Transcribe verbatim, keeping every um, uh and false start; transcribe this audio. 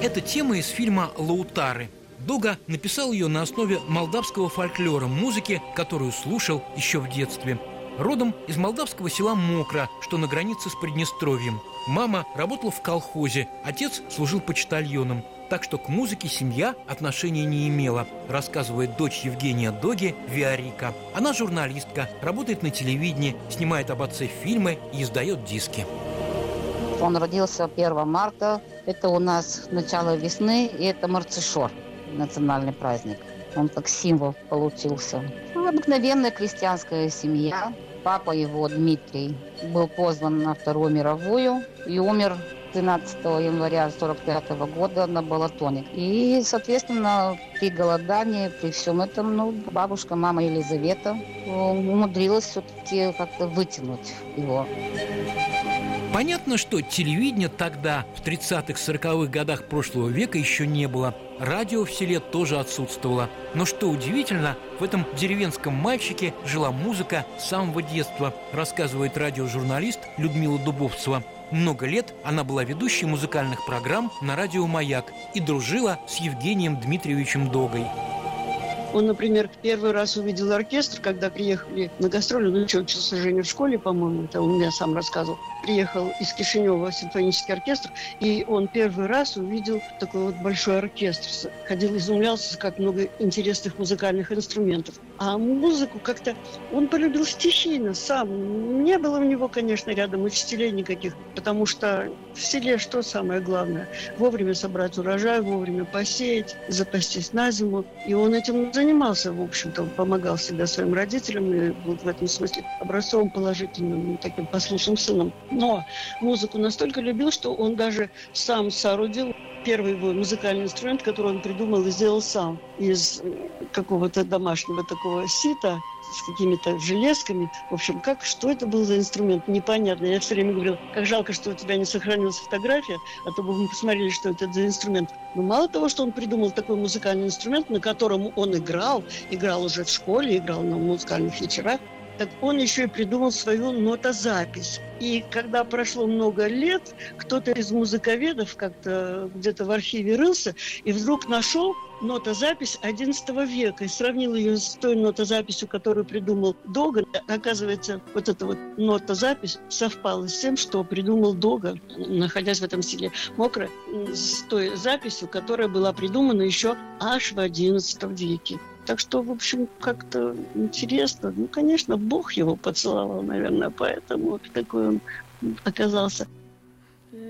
Это тема из фильма «Лаутары». Дога написал ее на основе молдавского фольклора, музыки, которую слушал еще в детстве. Родом из молдавского села Мокра, что на границе с Приднестровьем. Мама работала в колхозе, отец служил почтальоном. Так что к музыке семья отношения не имела, рассказывает дочь Евгения Доги Виорика. Она журналистка, работает на телевидении, снимает об отце фильмы и издает диски. Он родился первого марта. Это у нас начало весны, и это Марцишор, национальный праздник. Он как символ получился. Обыкновенная крестьянская семья. Папа его, Дмитрий, был позван на Вторую мировую и умер тринадцатого января сорок пятого года на Балатоне. И, соответственно, при голодании, при всем этом, ну, бабушка, мама Елизавета умудрилась все-таки как-то вытянуть его. Понятно, что телевидения тогда, в тридцатых-сороковых годах прошлого века, еще не было. Радио в селе тоже отсутствовало. Но что удивительно, в этом деревенском мальчике жила музыка с самого детства, рассказывает радиожурналист Людмила Дубовцева. Много лет она была ведущей музыкальных программ на радио «Маяк» и дружила с Евгением Дмитриевичем Догой. Он, например, первый раз увидел оркестр, когда приехали на гастроли, ну, что, учился Женя в школе, по-моему, это он мне сам рассказывал. Приехал из Кишинева симфонический оркестр, и он первый раз увидел такой вот большой оркестр. Ходил, изумлялся, как много интересных музыкальных инструментов. А музыку как-то он полюбил стихийно сам. Не было у него, конечно, рядом учителей никаких, потому что в селе что самое главное? Вовремя собрать урожай, вовремя посеять, запастись на зиму. И он этим занимался, в общем-то, помогал всегда своим родителям, и был в этом смысле образцовым, положительным, таким послушным сыном. Но музыку настолько любил, что он даже сам соорудил первый его музыкальный инструмент, который он придумал и сделал сам из какого-то домашнего такого сита с какими-то железками. В общем, как, что это был за инструмент, непонятно. Я все время говорила, как жалко, что у тебя не сохранилась фотография, а то бы мы посмотрели, что это за инструмент. Но мало того, что он придумал такой музыкальный инструмент, на котором он играл, играл уже в школе, играл на музыкальных вечерах, так он еще и придумал свою нотозапись. И когда прошло много лет, кто-то из музыковедов как-то где-то в архиве рылся и вдруг нашел нотозапись одиннадцатого века и сравнил ее с той нотозаписью, которую придумал Дога. Оказывается, вот эта вот нотозапись совпала с тем, что придумал Дога, находясь в этом селе Мокро, с той записью, которая была придумана еще аж в одиннадцатом веке. Так что, в общем, как-то интересно. Ну, конечно, Бог его поцеловал, наверное, поэтому такой он оказался.